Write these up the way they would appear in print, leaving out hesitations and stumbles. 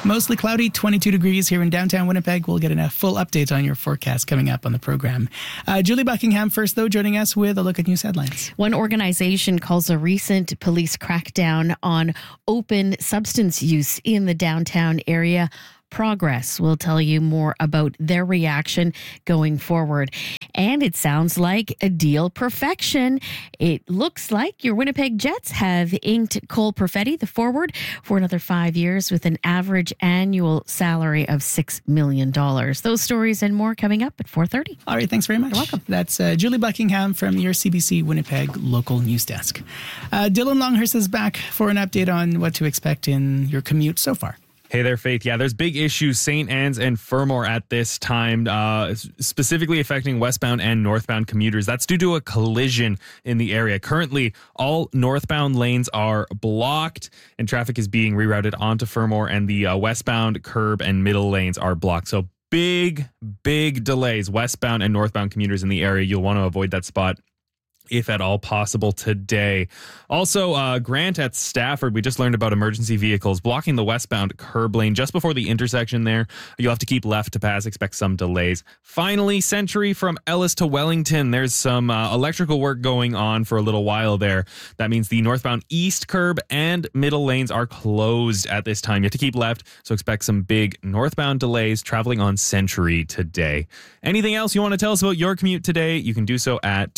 Mostly cloudy, 22 degrees here in downtown Winnipeg. We'll get a full update on your forecast coming up on the program. Julie Buckingham first, though, joining us with a look at news headlines. One organization calls a recent police crackdown on open substance use in the downtown area progress. We'll tell you more about their reaction going forward. And it sounds like a deal perfection. It looks like your Winnipeg Jets have inked Cole Perfetti, the forward, for another 5 years with an average annual salary of $6 million. Those stories and more coming up at 4:30. All right, thanks very much. You're welcome. That's Julie Buckingham from your CBC Winnipeg local news desk. Dylan Longhurst is back for an update on what to expect in your commute so far. Hey there, Faith. Yeah, there's big issues, St. Anne's and Fermor at this time, specifically affecting westbound and northbound commuters. That's due to a collision in the area. Currently, all northbound lanes are blocked and traffic is being rerouted onto Fermor, and the westbound curb and middle lanes are blocked. So big delays, westbound and northbound commuters in the area. You'll want to avoid that spot if at all possible today. Also, Grant at Stafford, we just learned about emergency vehicles blocking the westbound curb lane just before the intersection there. You'll have to keep left to pass, expect some delays. Finally, Century from Ellis to Wellington. There's some electrical work going on for a little while there. That means the northbound east curb and middle lanes are closed at this time. You have to keep left, so expect some big northbound delays traveling on Century today. Anything else you want to tell us about your commute today? You can do so at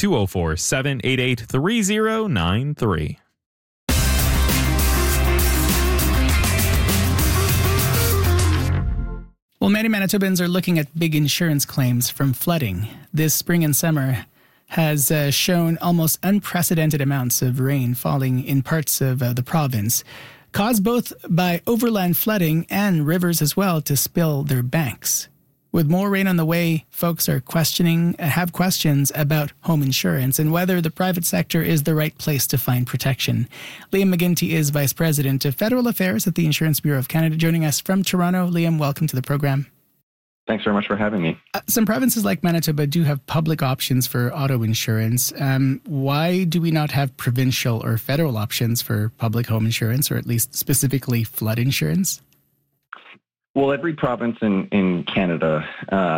204-788-3093. Well, many Manitobans are looking at big insurance claims from flooding. This spring and summer has shown almost unprecedented amounts of rain falling in parts of the province, caused both by overland flooding and rivers as well to spill their banks. With more rain on the way, folks are have questions about home insurance and whether the private sector is the right place to find protection. Liam McGinty is Vice President of Federal Affairs at the Insurance Bureau of Canada, joining us from Toronto. Liam, welcome to the program. Thanks very much for having me. Some provinces like Manitoba do have public options for auto insurance. Why do we not have provincial or federal options for public home insurance, or at least specifically flood insurance? Well, every province in Canada,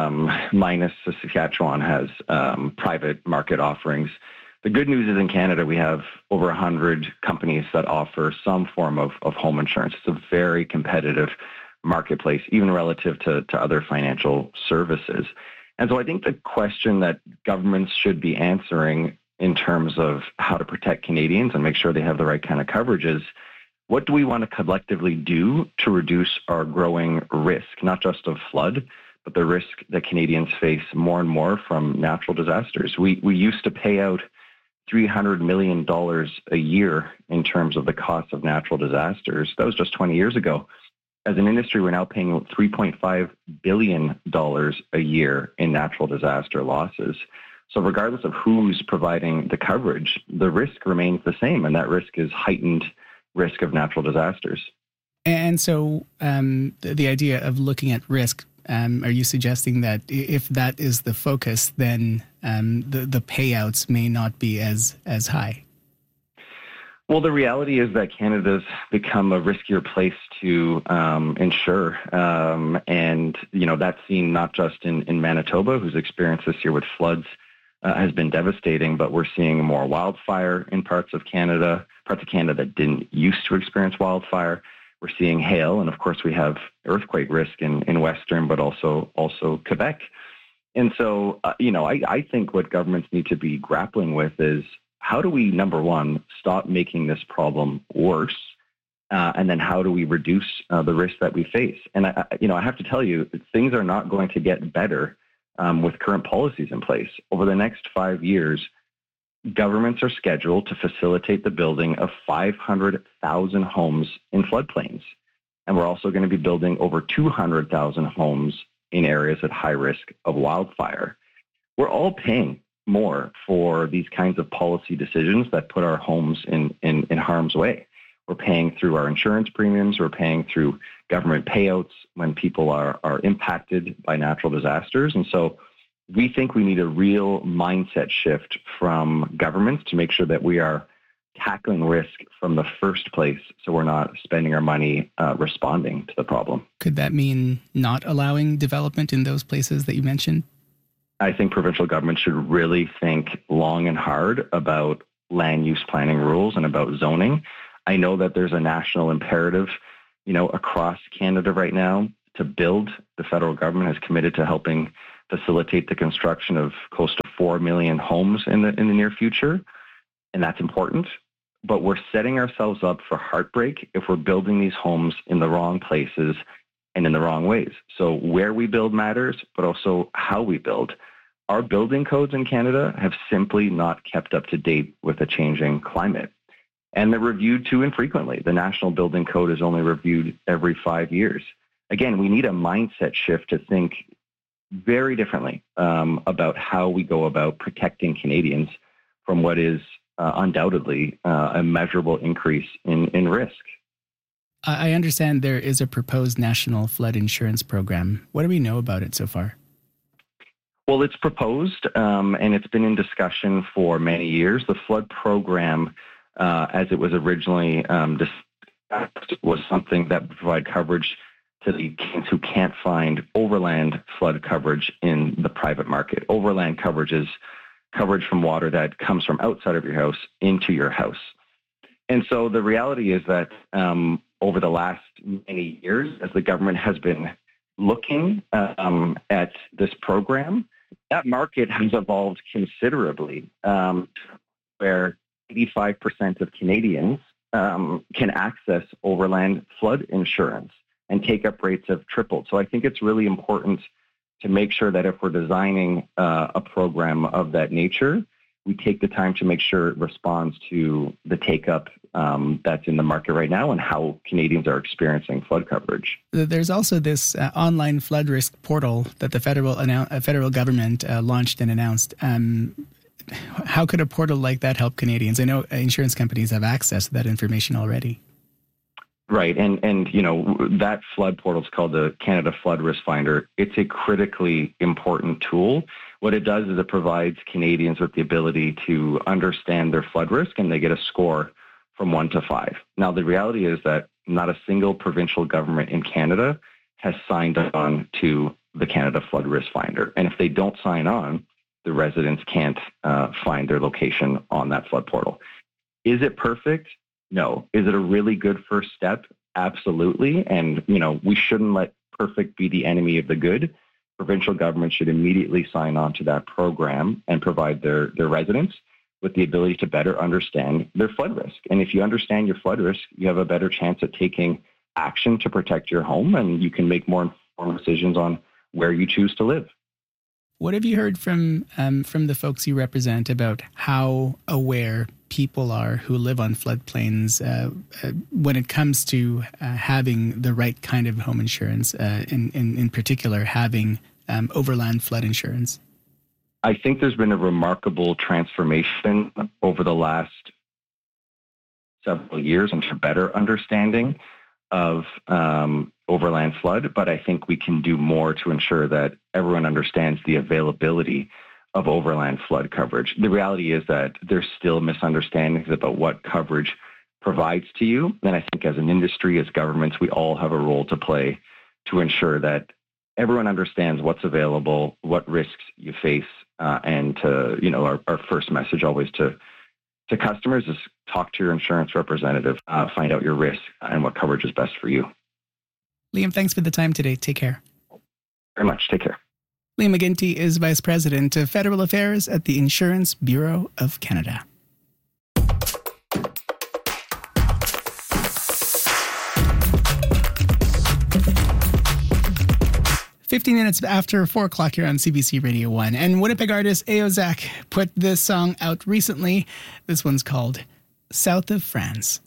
minus Saskatchewan, has private market offerings. The good news is in Canada, we have over 100 companies that offer some form of home insurance. It's a very competitive marketplace, even relative to other financial services. And so I think the question that governments should be answering in terms of how to protect Canadians and make sure they have the right kind of coverage is, what do we want to collectively do to reduce our growing risk, not just of flood, but the risk that Canadians face more and more from natural disasters? We used to pay out $300 million a year in terms of the cost of natural disasters. That was just 20 years ago. As an industry, we're now paying $3.5 billion a year in natural disaster losses. So regardless of who's providing the coverage, the risk remains the same, and that risk is heightened risk of natural disasters. And so the idea of looking at risk, are you suggesting that if that is the focus, then the payouts may not be as high? Well, the reality is that Canada's become a riskier place to insure. And, that's seen not just in Manitoba, whose experience this year with floods has been devastating, but we're seeing more wildfire in parts of Canada that didn't used to experience wildfire. We're seeing hail, and of course we have earthquake risk in Western, but also Quebec. And so, I think what governments need to be grappling with is, how do we, number one, stop making this problem worse? And then how do we reduce the risk that we face? And, I have to tell you, things are not going to get better with current policies in place. Over the next 5 years, governments are scheduled to facilitate the building of 500,000 homes in floodplains. And we're also going to be building over 200,000 homes in areas at high risk of wildfire. We're all paying more for these kinds of policy decisions that put our homes in harm's way. We're paying through our insurance premiums. We're paying through government payouts when people are impacted by natural disasters. And so we think we need a real mindset shift from governments to make sure that we are tackling risk from the first place so we're not spending our money responding to the problem. Could that mean not allowing development in those places that you mentioned? I think provincial government should really think long and hard about land use planning rules and about zoning. I know that there's a national imperative, across Canada right now to build. The federal government has committed to helping facilitate the construction of close to 4 million homes in the near future, and that's important. But we're setting ourselves up for heartbreak if we're building these homes in the wrong places and in the wrong ways. So where we build matters, but also how we build. Our building codes in Canada have simply not kept up to date with a changing climate. And they're reviewed too infrequently. The National Building Code is only reviewed every 5 years. Again, we need a mindset shift to think very differently about how we go about protecting Canadians from what is undoubtedly a measurable increase in risk. I understand there is a proposed national flood insurance program. What do we know about it so far? Well, it's proposed and it's been in discussion for many years. The flood program, as it was originally discussed, was something that would provide coverage to the Canadians who can't find overland flood coverage in the private market. Overland coverage is coverage from water that comes from outside of your house into your house. And so the reality is that over the last many years, as the government has been looking at this program, that market has evolved considerably, where 85% of Canadians can access overland flood insurance, and take-up rates have tripled. So I think it's really important to make sure that if we're designing a program of that nature, we take the time to make sure it responds to the take-up that's in the market right now and how Canadians are experiencing flood coverage. There's also this online flood risk portal that the federal government launched and announced. How could a portal like that help Canadians? I know insurance companies have access to that information already. Right, and that flood portal is called the Canada Flood Risk Finder. It's a critically important tool. What it does is it provides Canadians with the ability to understand their flood risk, and they get a score from 1 to 5. Now, the reality is that not a single provincial government in Canada has signed on to the Canada Flood Risk Finder, and if they don't sign on, the residents can't find their location on that flood portal. Is it perfect? No. Is it a really good first step? Absolutely. And, we shouldn't let perfect be the enemy of the good. Provincial government should immediately sign on to that program and provide their residents with the ability to better understand their flood risk. And if you understand your flood risk, you have a better chance at taking action to protect your home, and you can make more informed decisions on where you choose to live. What have you heard from the folks you represent about how aware people are who live on floodplains when it comes to having the right kind of home insurance, in particular having overland flood insurance? I think there's been a remarkable transformation over the last several years into better understanding of overland flood, but I think we can do more to ensure that everyone understands the availability of overland flood coverage. The reality is that there's still misunderstandings about what coverage provides to you. And I think as an industry, as governments, we all have a role to play to ensure that everyone understands what's available, what risks you face, and to, our first message always to customers is talk to your insurance representative, find out your risk and what coverage is best for you. Liam, thanks for the time today. Take care. Very much. Take care. Liam McGinty is Vice President of Federal Affairs at the Insurance Bureau of Canada. Minutes after 4 o'clock here on CBC Radio 1. And Winnipeg artist Ayo Zak put this song out recently. This one's called South of France.